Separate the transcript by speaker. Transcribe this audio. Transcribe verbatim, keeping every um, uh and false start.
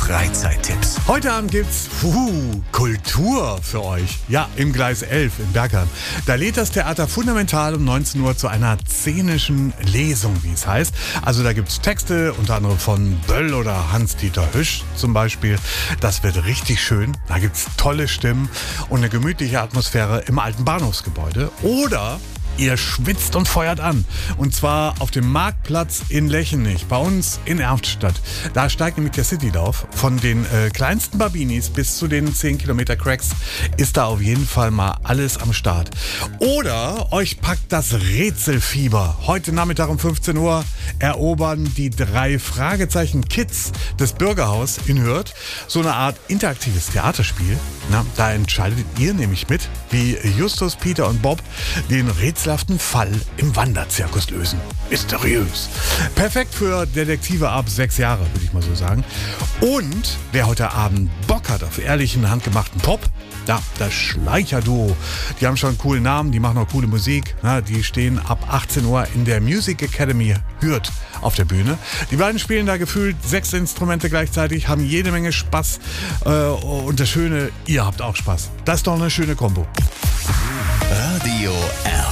Speaker 1: Freizeittipps.
Speaker 2: Heute Abend gibt's uh, Kultur für euch. Ja, im Gleis elf in Bergheim. Da lädt das Theater Fundamental um neunzehn Uhr zu einer szenischen Lesung, wie es heißt. Also da gibt's Texte, unter anderem von Böll oder Hans-Dieter Hüsch zum Beispiel. Das wird richtig schön. Da gibt's tolle Stimmen und eine gemütliche Atmosphäre im alten Bahnhofsgebäude. Oder ihr schwitzt und feuert an. Und zwar auf dem Marktplatz in Lechenich, bei uns in Erftstadt. Da steigt nämlich der Citylauf. Von den äh, kleinsten Babinis bis zu den zehn Kilometer Cracks ist da auf jeden Fall mal alles am Start. Oder euch packt das Rätselfieber. Heute Nachmittag um fünfzehn Uhr erobern die drei Fragezeichen Kids das Bürgerhaus in Hürth. So eine Art interaktives Theaterspiel. Na, da entscheidet ihr nämlich mit, wie Justus, Peter und Bob den rätselhaften Fall im Wanderzirkus lösen. Mysteriös. Perfekt für Detektive ab sechs Jahre, würde ich mal so sagen. Und wer heute Abend Bock hat auf ehrlichen, handgemachten Pop, ja, das Schleicher-Duo. Die haben schon einen coolen Namen, die machen auch coole Musik. Na, die stehen ab achtzehn Uhr in der Music Academy Hürth auf der Bühne. Die beiden spielen da gefühlt sechs Instrumente gleichzeitig, haben jede Menge Spaß. Äh, und das Schöne, ihr habt auch Spaß. Das ist doch eine schöne Kombo.
Speaker 1: Radio